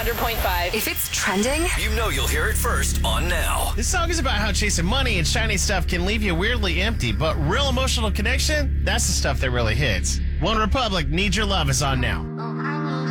100.5. If it's trending, You know you'll hear it first on Now. This song is about how chasing money and shiny stuff can leave you weirdly empty, but real emotional connection, that's the stuff that really hits. One Republic, Need Your Love is on Now.